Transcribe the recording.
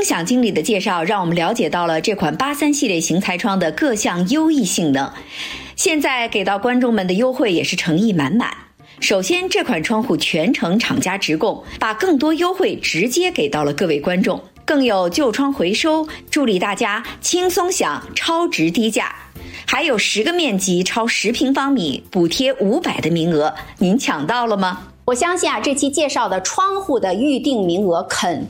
享经理的介绍让我们了解到了这款83系列型材窗的各项优异性能，现在给到观众们的优惠也是诚意满满。首先，这款窗户全程厂家直供，把更多优惠直接给到了各位观众，更有旧窗回收，助力大家轻松享超值低价，还有10个面积超10平方米补贴500的名额，您抢到了吗？ 我相信这期介绍的窗户的预定名额肯